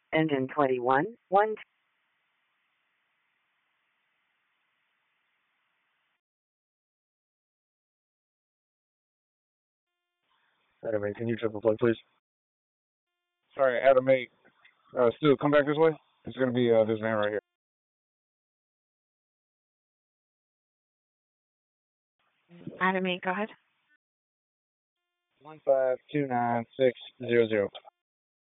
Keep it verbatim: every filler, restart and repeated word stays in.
Engine twenty-one, one. Adam eight, can you triple plug, please? Sorry, Adam eight. Uh, Stu, come back this way. It's going to be uh, this van right here. Adam eight, go ahead. one five two nine six zero zero.